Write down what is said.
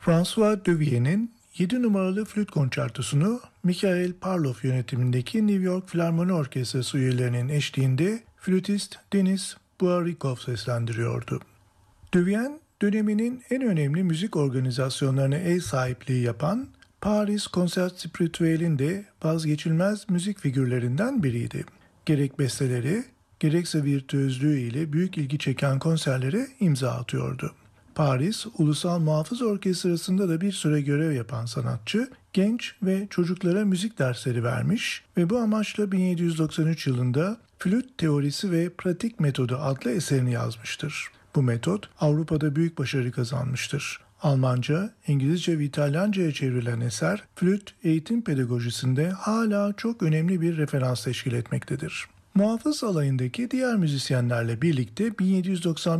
François Duvier'in 7 numaralı flüt konçertosunu Mikhail Parlov yönetimindeki New York Filarmoni Orkestrası üyelerinin eşliğinde flütist Denis Buarikov seslendiriyordu. Duvier, döneminin en önemli müzik organizasyonlarına ev sahipliği yapan Paris Concert Spirituel'in de vazgeçilmez müzik figürlerinden biriydi. Gerek besteleri, gerekse virtüözlüğü ile büyük ilgi çeken konserlere imza atıyordu. Paris Ulusal Muhafız Orkestrası'nda da bir süre görev yapan sanatçı, genç ve çocuklara müzik dersleri vermiş ve bu amaçla 1793 yılında Flüt Teorisi ve Pratik Metodu adlı eserini yazmıştır. Bu metot Avrupa'da büyük başarı kazanmıştır. Almanca, İngilizce ve İtalyanca'ya çevrilen eser, flüt eğitim pedagojisinde hala çok önemli bir referans teşkil etmektedir. Muhafız alayındaki diğer müzisyenlerle birlikte 1791